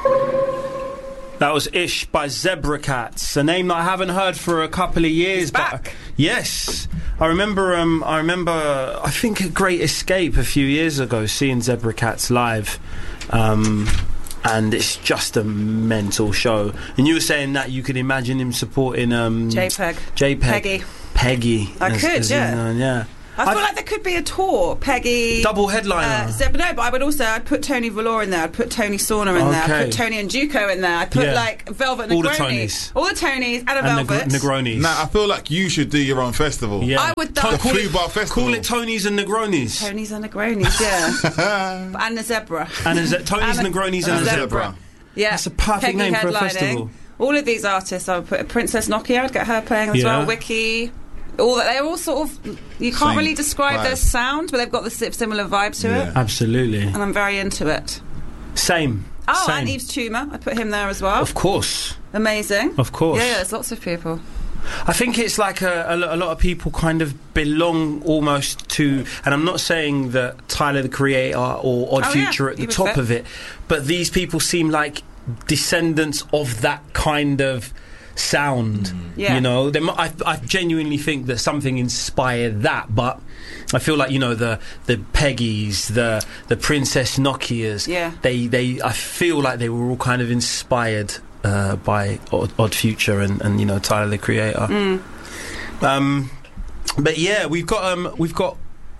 That was Ish by Zebra Cats, a name that I haven't heard for a couple of years. It's back. Yes, I remember. I think at Great Escape a few years ago, seeing Zebra Cats live, and it's just a mental show. And you were saying that you could imagine him supporting Peggy. I could, yeah. Yeah. I feel like there could be a tour. Peggy, double headliner. No, but I'd put Tony Valor in there. I'd put Tony Sauna in there. I'd put Tony and Juco in there. I'd put like Velvet Negroni. All the Tonys and a Velvet. Negronis. Now I feel like you should do your own festival. Yeah. I would the Fubar Festival. Call it Tonys and Negronis. Tonys and Negronis, yeah. And a zebra. Tonys, Negronis and a zebra. Yeah. That's a perfect name for a festival. All of these artists, I would put Princess Nokia. I'd get her playing as well. Wiki. All that, they're all sort of, you can't really describe their sound, but they've got the similar vibe to it. Absolutely. And I'm very into it. Same. And Yves Tumor, I put him there as well. Of course. Amazing. Of course. Yeah, there's lots of people. I think it's like a lot of people kind of belong almost to, and I'm not saying that Tyler the Creator or Odd Future at the top of it, but these people seem like descendants of that kind of sound. You know, I genuinely think that something inspired that, but I feel like, you know, the Peggies, the Princess Nokias, I feel like they were all kind of inspired by Odd Future and you know, Tyler the Creator. But yeah, we've got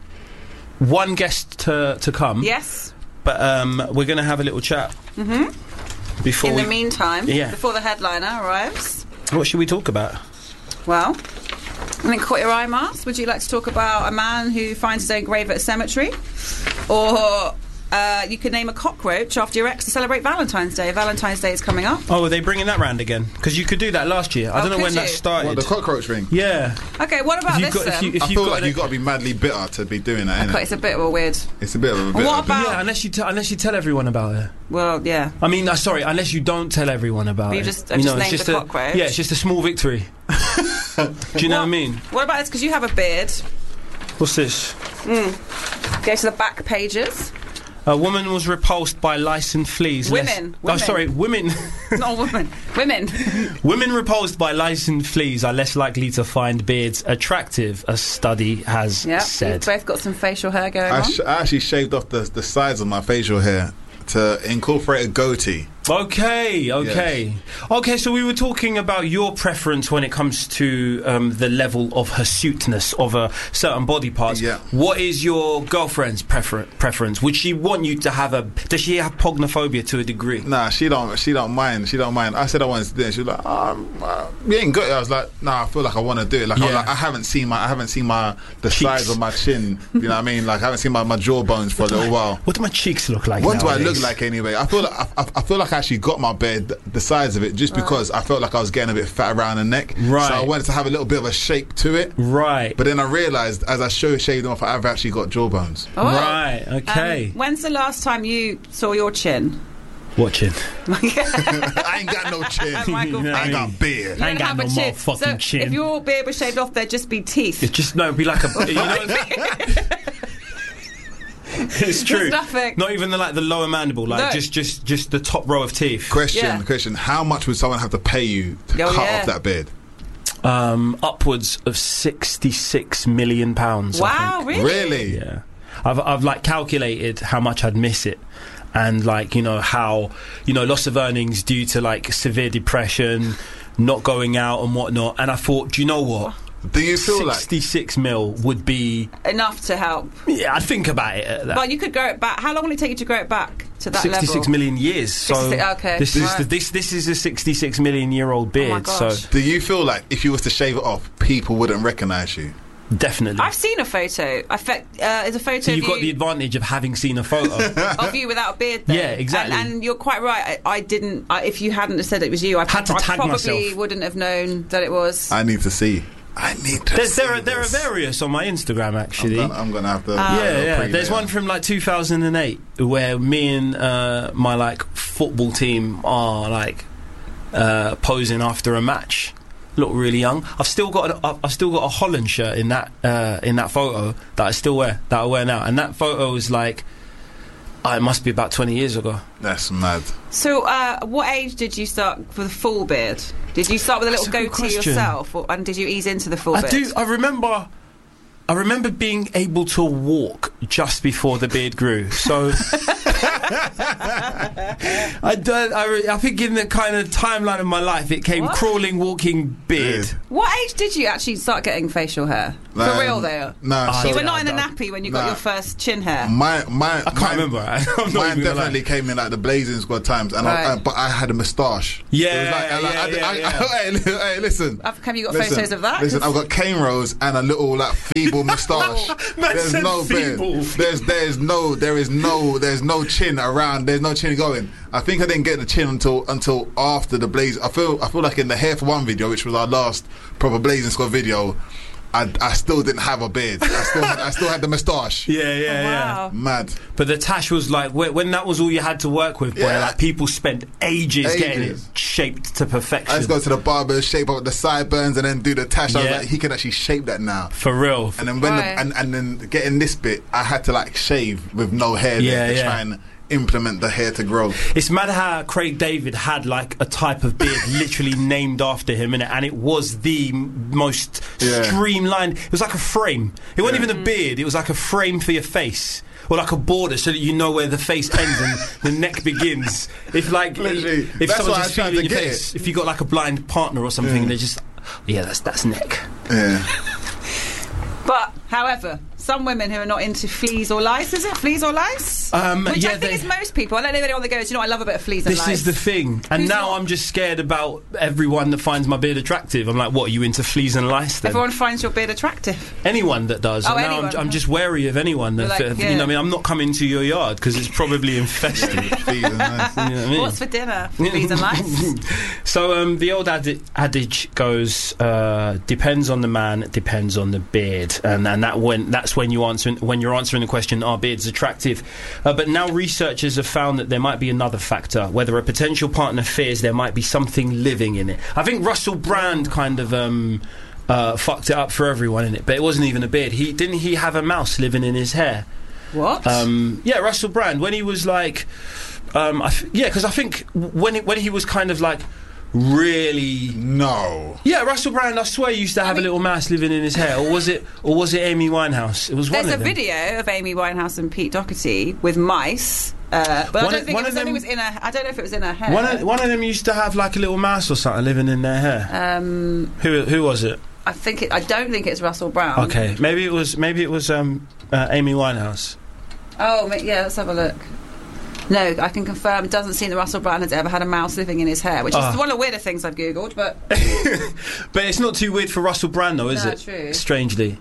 one guest to come. Yes. But we're going to have a little chat. Before in the meantime, before the headliner arrives. What should we talk about? Well, I think caught your eye, Mars. Would you like to talk about a man who finds his own grave at a cemetery? Or you could name a cockroach after your ex to celebrate Valentine's Day. Valentine's Day is coming up. Oh, are they bringing that round again? Because you could do that last year. I don't know when that started. What, the cockroach ring? Yeah. Okay, what about this then? I feel like you've got to be madly bitter to be doing that, innit? It's a bit of a weird... It's a bit of a bit. What about... Yeah, unless you tell everyone about it. Well, yeah. I mean, sorry, unless you don't tell everyone about it. You just named the cockroach. Yeah, it's just a small victory. Do you know what I mean? What about this? Because you have a beard. What's this? Go to the back pages. A woman was repulsed by lice and fleas. Women. Oh, sorry, women. Not women. Women. Women repulsed by lice and fleas are less likely to find beards attractive, a study has said. You've both got some facial hair going on. I actually shaved off the sides of my facial hair to incorporate a goatee. Okay. So we were talking about your preference when it comes to the level of hirsuteness of a certain body parts. Yeah. What is your girlfriend's preference? Would she want you to have does she have pognophobia to a degree? Nah, she don't mind. I said I wanted to do it. She was like, you ain't got it. I was like, nah, I feel like I want to do it. Like, I haven't seen the cheeks. size of my chin. You know what I mean? Like, I haven't seen my jawbones for a little while. What do my cheeks look like? What nowadays? do I look like anyway? I feel like I actually got my beard the size of it just because I felt like I was getting a bit fat around the neck. Right. So I wanted to have a little bit of a shape to it. Right. But then I realised as I shaved them off, I've actually got jawbones. Oh. Right. Okay. When's the last time you saw your chin? What chin? I ain't got no chin. I ain't got beard. I ain't got no more fucking chin. If your beard was shaved off, there'd just be teeth. It'd be like a... You know, it's true. Nothing. Not even the lower mandible, just the top row of teeth. Question: how much would someone have to pay you to cut off that beard? Upwards of £66 million. Wow, really? Yeah. I've calculated how much I'd miss it, and how loss of earnings due to severe depression, not going out and whatnot. And I thought, do you know what? Do you feel 66 mil would be enough to help? Yeah, I'd think about it at that. But you could grow it back. How long will it take you to grow it back to that 66 level? million years. So okay. This is a 66 million year old beard. Oh my gosh. So do you feel like if you was to shave it off, people wouldn't recognise you? Definitely. I've seen a photo. It's a photo. So you've got the advantage of having seen a photo of you without a beard. Though. Yeah, exactly. And you're quite right. I didn't. If you hadn't have said it was you, I probably myself. Wouldn't have known that it was. I need to see. There are various on my Instagram actually. I'm gonna have to. There's one from 2008 where me and my football team are posing after a match. Look really young. I've still got a Holland shirt in that photo that I wear now, and that photo is It must be about 20 years ago. That's mad. So, what age did you start with a full beard? Did you start with a little goatee yourself, and did you ease into the full beard? I remember being able to walk just before the beard grew. So I think in the kind of timeline of my life, it came crawling, walking beard. What age did you actually start getting facial hair? For real, though? No, you were not in a nappy when you got your first chin hair. I can't remember. Mine definitely came in like the Blazing Squad times, and but I had a moustache. Hey, listen. Have you got photos of that? Listen, I've got cane rows and a little like feeble moustache. There's no beard. There's no chin around. There's no chin going. I think I didn't get the chin until after the Blaze. I feel like in the Hair for One video, which was our last proper Blazing Squad video, I still didn't have a beard. I still had the moustache. Yeah. Mad. But the tash was like when that was all you had to work with. Boy, like people spent ages getting it shaped to perfection. I just go to the barber, shape up the sideburns, and then do the tash. I was like, he can actually shape that now for real. And then and then getting this bit, I had to like shave with no hair there to try and implement the hair to grow. It's mad how Craig David had like a type of beard literally named after him, and it was the most streamlined. It was like a frame. It wasn't even a beard. It was like a frame for your face, or like a border, so that you know where the face ends and the neck begins. If someone's just feeling your face, if you got like a blind partner or something, they're just that's neck. Yeah. But however, some women who are not into fleas or lice, is it fleas or lice? Which I think is most people. I don't know anyone that goes, I love a bit of fleas and lice. This is the thing. And now I'm just scared about everyone that finds my beard attractive. I'm like, what, are you into fleas and lice then? Everyone finds your beard attractive. Anyone that does. Oh, now I'm just wary of anyone that, I'm not coming to your yard because it's probably infested. Fleas and lice. You know what I mean? What's for dinner? Fleas and lice? So the old adage goes, depends on the man, depends on the beard. And that's when you're answering the question, are beards attractive? But now researchers have found that there might be another factor, whether a potential partner fears there might be something living in it. I think Russell Brand kind of fucked it up for everyone in it, but it wasn't even a beard. Didn't he have a mouse living in his hair? What? Russell Brand, when he was like, because I think when he was kind of like really Russell Brand, I swear, used to have a little mouse living in his hair, or was it Amy Winehouse? It was one of them. There's a video of Amy Winehouse and Pete Doherty with mice, but I don't know if it was in her hair. One of them used to have like a little mouse or something living in their hair. Who was it? I don't think it's Russell Brand. Okay, maybe it was Amy Winehouse. Oh yeah, let's have a look. No, I can confirm it doesn't seem that Russell Brand has ever had a mouse living in his hair, which is one of the weirder things I've Googled, but... But it's not too weird for Russell Brand, though, is it? True. Strangely.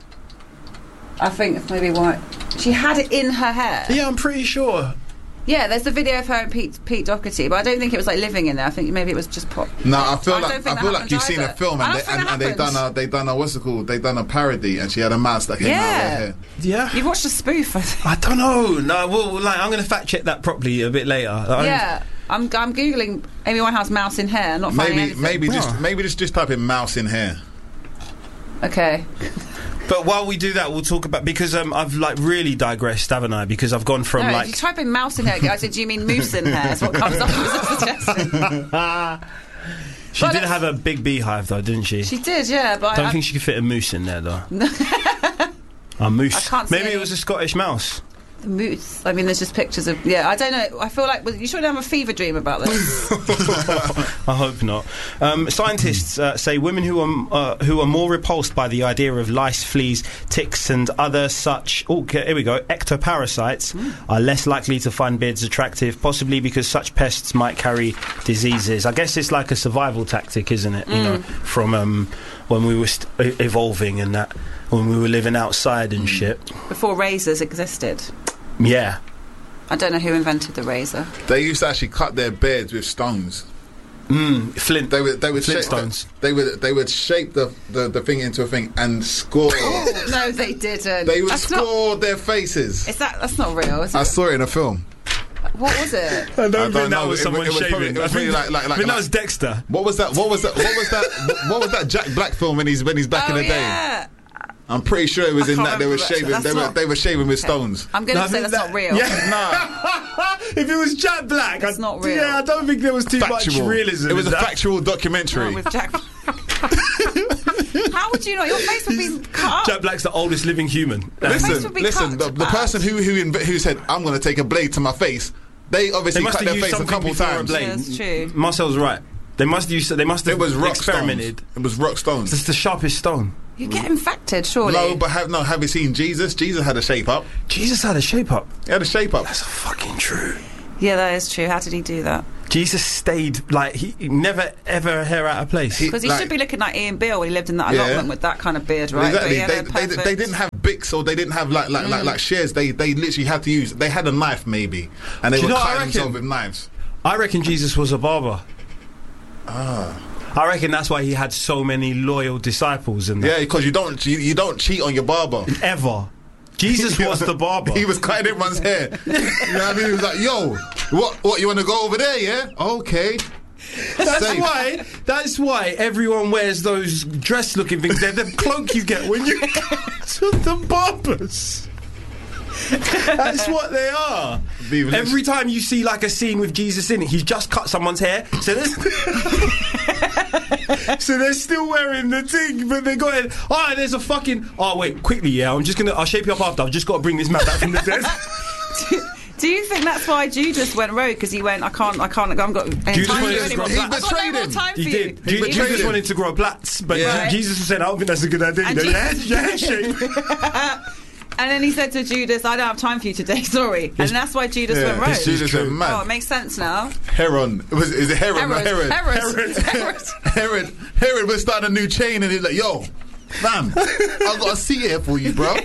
I think it's maybe why... She had it in her hair. Yeah, I'm pretty sure. Yeah, there's the video of her and Pete Doherty, but I don't think it was like living in there. I think maybe it was just pop. No, I feel like you've seen a film and they done a what's it called? They done a parody and she had a mouse that came out of her hair. Yeah, you've watched a spoof. I don't know. No, well, I'm going to fact check that properly a bit later. I'm googling Amy Winehouse mouse in hair, not finding anything. Maybe just type in mouse in hair. Okay. But while we do that, we'll talk about, because I've like really digressed, haven't I? Because I've gone from if you type in mouse in hair, I said, do you mean moose in hair? That's what comes up as a suggestion. She did have a big beehive, though, didn't she? She did, yeah. But I don't think she could fit a moose in there, though. A moose. I can't see Maybe it was a Scottish mouse. The moose. I mean, there's just pictures of... Yeah, I don't know. I feel like... You shouldn't have a fever dream about this. I hope not. Scientists say women who are more repulsed by the idea of lice, fleas, ticks and other such... Oh, here we go. Ectoparasites are less likely to find beards attractive, possibly because such pests might carry diseases. I guess it's like a survival tactic, isn't it? You know, from when we were evolving and that... When we were living outside and shit. Before razors existed. Yeah. I don't know who invented the razor. They used to actually cut their beards with stones. Flint. They would Flint stones. They would shape the thing into a thing and score. No, they didn't. They would score their faces. That's not real, is it? I saw it in a film. What was it? I don't think that was someone shaving. I think that was Dexter. What was that? What was that Jack Black film when he's back in the day? Yeah. I'm pretty sure it was in that they were shaving. They were shaving with stones. I'm going to say that's not real. Yeah, nah. If it was Jack Black, it's not real. Yeah, I don't think there was too much realism. It was a factual documentary. With Jack. How would you know? Your face would be cut up. Jack Black's the oldest living human. Listen. The person who said, "I'm going to take a blade to my face," they obviously cut their face a couple times. Yeah, that's true. Marcel's right. They must have. It was experimented. It was rock stones. It's the sharpest stone. You get infected, surely. No, but have you seen Jesus? Jesus had a shape up. Jesus had a shape up. He had a shape up. That's fucking true. Yeah, that is true. How did he do that? Jesus stayed like he never ever hair out of place. Because he should be looking like Ian Beale when he lived in that allotment with that kind of beard, right? Exactly. They didn't have Bics or they didn't have like shears. They literally had to use. They had a knife maybe, and they were cutting themselves with knives. I reckon Jesus was a barber. I reckon that's why he had so many loyal disciples. Yeah, because you don't cheat on your barber ever. Jesus was the barber. He was cutting everyone's hair. You know what I mean? He was like, "Yo, what? You want to go over there? Yeah, okay." That's why everyone wears those dress-looking things. They're the cloak you get when you go to the barbers. That's what they are. Every time you see like a scene with Jesus in it, he's just cut someone's hair. So they're still wearing the thing, but they got it. Oh, there's a fucking. Oh wait, quickly, yeah. I'll shape you up after. I've just got to bring this man back from the dead. Do you think that's why Judas went rogue? Because he went, I can't, I've got time for you anymore. He betrayed him. He did. Judas wanted to grow plaits, but Jesus said, I don't think that's a good idea. Yeah, shape. And then he said to Judas, I don't have time for you today, sorry. And that's why Judas went rogue. Judas went mad. Oh, it makes sense now. Herod. Is it Herod? Herod was starting a new chain and he's like, yo, fam, I've got a seat here for you, bro.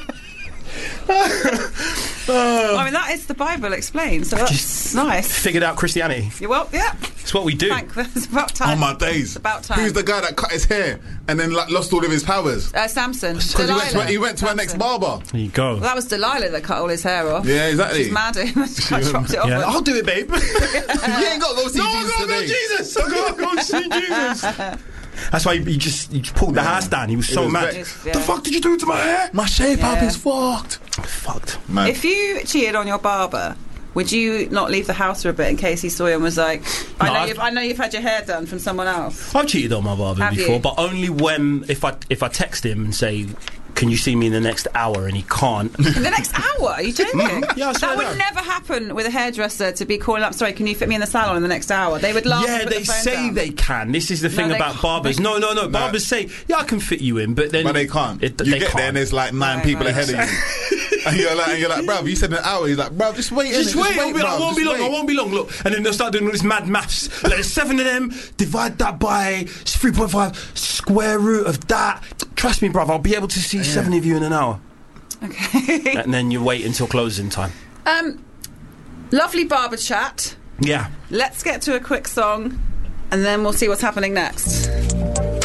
I mean, that is the Bible explained, so that's nice. Figured out Christianity. Well, yeah. It's what we do. It's about time. On my days. It's about time. Who's the guy that cut his hair and then lost all of his powers? Samson. Because he went to her next barber. There you go. Well, that was Delilah that cut all his hair off. Yeah, exactly. She's mad at him. Chopped it off. Yeah. I'll do it, babe. You ain't got to go see Jesus today. No, Jesus. I've got to go see Jesus. That's why he just pulled the house down. He was so mad. The fuck did you do to my hair? My shape up is fucked. Fucked. Man. If you cheated on your barber, would you not leave the house for a bit in case he saw you and was like, I know you've had your hair done from someone else? I've cheated on my barber before, but only when if I text him and say, can you see me in the next hour? And he can't. In the next hour? Are you joking? Yeah, that would never happen with a hairdresser to be calling up, sorry, can you fit me in the salon in the next hour? They would laugh. Yeah, they say they can. This is the thing about barbers. No. Barbers say, yeah, I can fit you in, but then... But they can't. You get there and there's like 9 people ahead of you. And you're like, bruv, you said an hour. He's like, bruv, just wait. Just wait. I won't be long. Look. And then they'll start doing all this mad maths. Like, there's 7 of them. Divide that by 3.5. Square root of that. Trust me, bruv, I'll be able to see 7 of you in an hour. Okay. And then you wait until closing time. Lovely barber chat. Yeah. Let's get to a quick song, and then we'll see what's happening next.